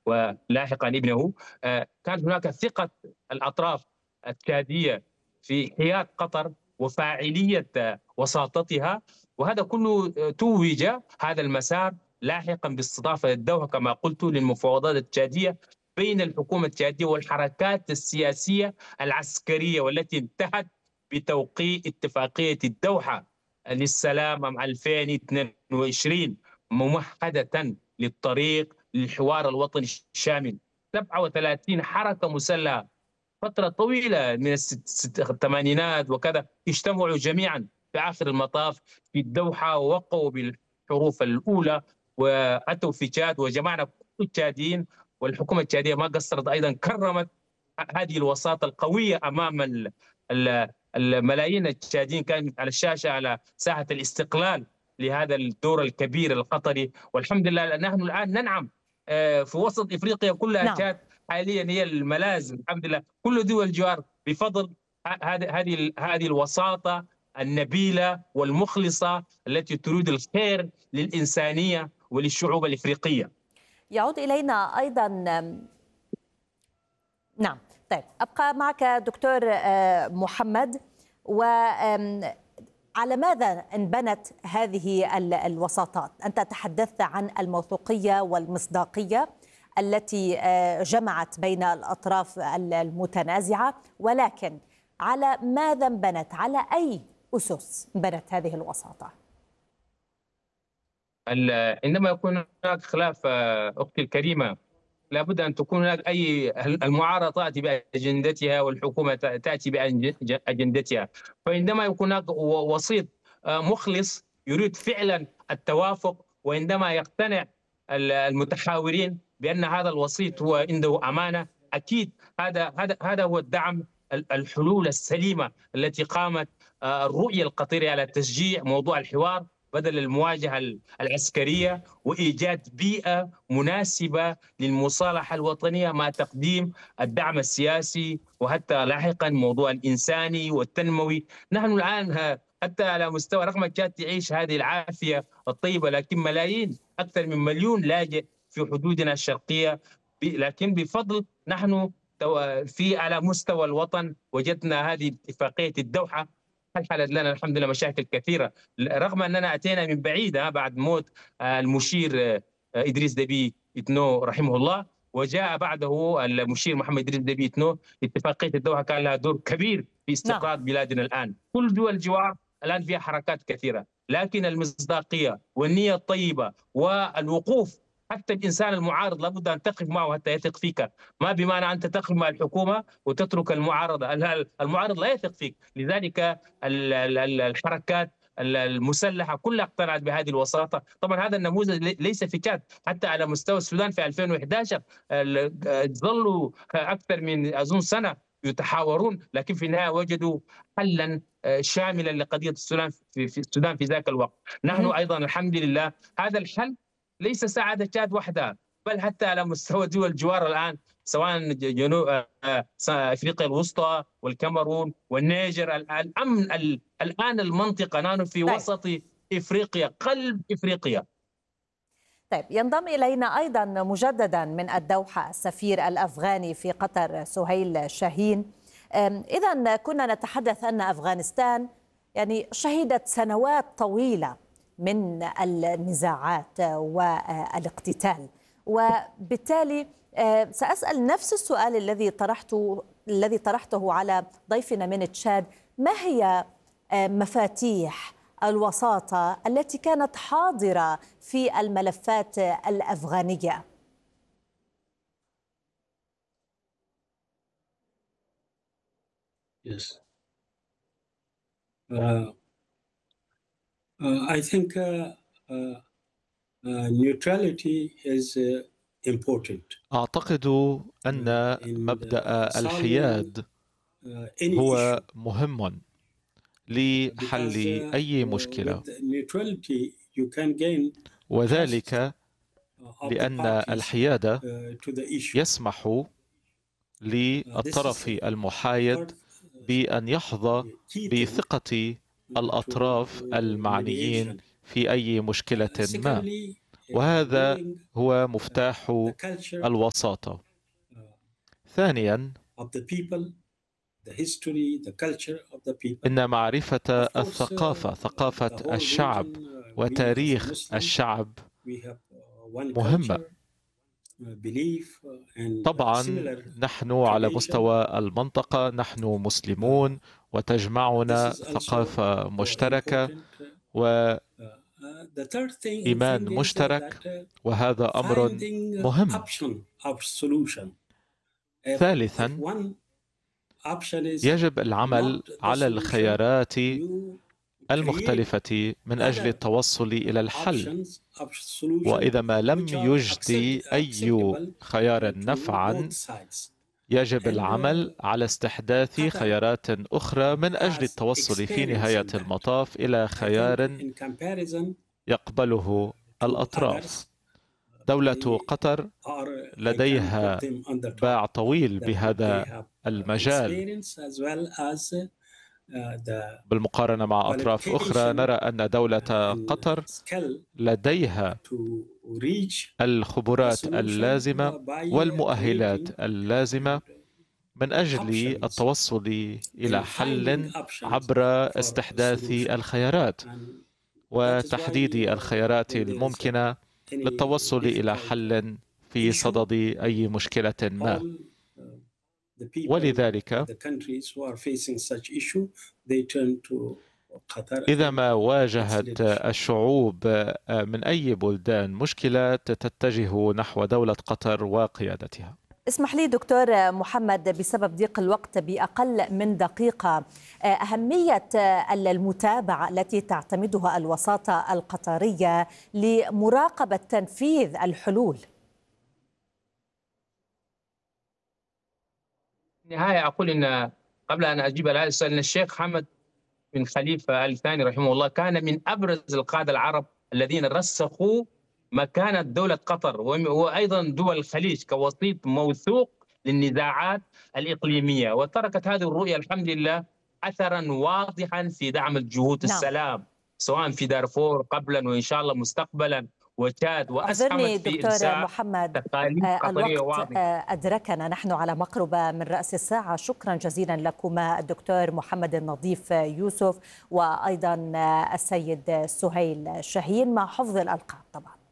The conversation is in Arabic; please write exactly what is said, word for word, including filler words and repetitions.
ولاحقا ابنه. آه، كانت هناك ثقة الأطراف التشادية في حياد قطر وفاعلية آه، وساطتها، وهذا كله آه، توج هذا المسار لاحقا باستضافة الدوحة كما قلت للمفاوضات التشادية بين الحكومة التشادية والحركات السياسية العسكرية، والتي انتهت بتوقيع اتفاقية الدوحة للسلام عام ألفين واثنين وعشرين ممهدة للطريق للحوار الوطني الشامل. سبعة وثلاثين حركة مسلحة فترة طويلة من الست- ست- الثمانينات وكذا اجتمعوا جميعا في آخر المطاف في الدوحة ووقعوا بالحروف الأولى وأتوا في تشاد وجمعنا كل التشاديين، والحكومة التشادية ما قصرت أيضا كرمت هذه الوساطة القوية أمام ال- ال- الملايين التشاديين كانت على الشاشة على ساحة الاستقلال لهذا الدور الكبير القطري. والحمد لله نحن الآن ننعم آه، في وسط إفريقيا كلها. نعم. تشاد حاليا هي الملاذ الحمد لله كل دول الجوار بفضل ه- هذه هذه هذه الوساطة النبيلة والمخلصة التي تريد الخير للإنسانية وللشعوب الإفريقية. يعود إلينا أيضا. نعم. طيب أبقى معك دكتور آه، محمد. وعلى ماذا انبنت هذه ال- الوساطات؟ أنت تحدثت عن الموثوقية والمصداقية التي آه، جمعت بين الأطراف ال- المتنازعة، ولكن على ماذا انبنت؟ على أي أسس انبنت هذه الوساطة؟ ال- عندما يكون هناك خلاف آه، أختي الكريمة لابد أن تكون هناك أي المعارضة تأتي بأجندتها والحكومة تأتي بأجندتها. فعندما يكون هناك و- وسيط آه، مخلص يريد فعلا التوافق، وعندما يقتنع ال- المتحاورين بأن هذا الوسيط هو عنده أمانة، أكيد هذا هذا هذا هو الدعم ال- الحلول السليمة التي قامت آه، الرؤية القطرية على تشجيع موضوع الحوار بدل المواجهة ال- العسكرية، وإيجاد بيئة مناسبة للمصالحة الوطنية مع تقديم الدعم السياسي وحتى لاحقا موضوع الإنساني والتنموي. نحن الآن ها- حتى على مستوى رغم تشاد تعيش هذه العافية الطيبة، لكن ملايين أكثر من مليون لاجئ في حدودنا الشرقية. ب- لكن بفضل نحن تو- في على مستوى الوطن وجدنا هذه اتفاقية الدوحة حلت لنا الحمد لله مشاكل كثيرة، رغم أننا أتينا من بعيد ها، بعد موت آه، المشير آه، إدريس دبي إتنو رحمه الله، وجاء بعده المشير محمد إدريس دبي إتنو. اتفاقية الدوحة كان لها دور كبير في نعم. استقرار بلادنا الآن. كل دول الجوار الآن فيها حركات كثيرة، لكن المصداقية والنية الطيبة والوقوف، حتى الإنسان المعارض لابد أن تقف معه حتى يثق فيك. ما بمعنى أنت تقف مع الحكومة وتترك المعارضة، المعارض لا يثق فيك. لذلك ال- ال- الحركات المسلحه كلها اقتنعت بهذه الوساطه. طبعا هذا النموذج لي- ليس في تشاد، حتى على مستوى السودان في ألفين وأحد عشر ال- ظلوا اكثر من اظن سنه يتحاورون، لكن في النهايه وجدوا حلا آه، شاملا لقضيه السودان في في السودان في ذاك الوقت. نحن مهم. ايضا الحمد لله هذا الحل ليس ساعد تشاد وحدها، بل حتى على مستوى دول الجوار الان، سواء جنوب آه، آه، افريقيا الوسطى والكاميرون والنيجر. ال- الامن ال- الان المنطقه، نحن في طيب. وسط افريقيا، قلب افريقيا. طيب ينضم إلينا أيضا مجددا من الدوحة السفير الأفغاني في قطر سهيل شاهين. إذا كنا نتحدث أن أفغانستان يعني شهدت سنوات طويلة من النزاعات والاقتتال، وبالتالي آه، سأسأل نفس السؤال الذي طرحته الذي طرحته على ضيفنا من تشاد. ما هي آه، مفاتيح الوساطة التي كانت حاضرة في الملفات الأفغانية؟ Yes. Uh, uh, I think uh, uh, uh, neutrality is uh, important أعتقد أن uh, in مبدأ uh, solving الحياد uh, any هو issue. مهم Because لحل uh, أي uh, مشكلة، with neutrality you can gain trust وذلك uh, of the لأن parties الحيادة uh, to the issue. يسمح Uh, this is للطرف uh, المحايد part uh, بأن يحظى key thing بثقة uh, to الأطراف uh, المعنيين mediation. في أي مشكلة Uh, ما. secondly, وهذا هو مفتاح الوساطة. ثانياً، إن معرفة الثقافة، ثقافة الشعب وتاريخ الشعب مهمة. طبعاً نحن على مستوى المنطقة نحن مسلمون وتجمعنا ثقافة مشتركة وإيمان مشترك، وهذا أمر مهم. ثالثاً، يجب العمل على الخيارات المختلفة من أجل التوصل إلى الحل، وإذا ما لم يجدي أي خيار نفعاً يجب العمل على استحداث خيارات أخرى من أجل التوصل في نهاية المطاف إلى خيار يقبله الأطراف. دولة قطر لديها باع طويل بهذا المجال بالمقارنة مع أطراف أخرى. نرى أن دولة قطر لديها الخبرات اللازمة والمؤهلات اللازمة من أجل التوصل إلى حل عبر استحداث الخيارات وتحديد الخيارات الممكنة للتوصل إلى حل في صدد أي مشكلة ما. ولذلك إذا ما واجهت الشعوب من أي بلدان مشكلة تتجه نحو دولة قطر وقيادتها. اسمح لي دكتور محمد، بسبب ضيق الوقت بأقل من دقيقة، أهمية المتابعة التي تعتمدها الوساطة القطرية لمراقبة تنفيذ الحلول. النهاية أقول إن قبل أن أجيب على هذا السؤال أن الشيخ حمد بن خليفة آل ثاني رحمه الله كان من أبرز القادة العرب الذين رسخوا مكانة دولة قطر وأيضا دول الخليج كوسيط موثوق للنزاعات الإقليمية، وتركت هذه الرؤية الحمد لله أثرا واضحا في دعم الجهود نعم. السلام سواء في دارفور قبلا وإن شاء الله مستقبلا وتشاد، وأسهمت في إرساء محمد تقاليد قطرية الوقت واضحة. أدركنا، نحن على مقربة من رأس الساعة. شكرا جزيلا لكما الدكتور محمد النظيف يوسف وأيضا السيد سهيل شاهين، مع حفظ الألقاب طبعا.